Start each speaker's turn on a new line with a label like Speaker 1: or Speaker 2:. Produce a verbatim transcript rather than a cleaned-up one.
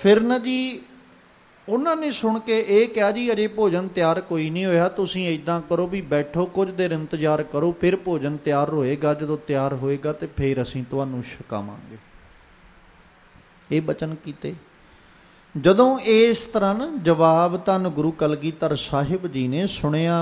Speaker 1: ਫਿਰ ਨਾ ਜੀ ਉਹਨਾਂ ਨੇ ਸੁਣ ਕੇ ਇਹ ਕਿਹਾ ਜੀ ਅਜੇ ਭੋਜਨ ਤਿਆਰ ਕੋਈ ਨਹੀਂ ਹੋਇਆ, ਤੁਸੀਂ ਇੱਦਾਂ ਕਰੋ ਵੀ ਬੈਠੋ, ਕੁਝ ਦੇਰ ਇੰਤਜ਼ਾਰ ਕਰੋ, ਫਿਰ ਭੋਜਨ ਤਿਆਰ ਹੋਏਗਾ, ਜਦੋਂ ਤਿਆਰ ਹੋਏਗਾ ਤੇ ਫਿਰ ਅਸੀਂ ਤੁਹਾਨੂੰ ਛਕਾਵਾਂਗੇ। ਇਹ ਬਚਨ ਕੀਤੇ। ਜਦੋਂ ਇਸ ਤਰ੍ਹਾਂ ਨਾ ਜਵਾਬ ਧੰਨ ਗੁਰੂ ਕਲਗੀਧਰ ਸਾਹਿਬ ਜੀ ਨੇ ਸੁਣਿਆ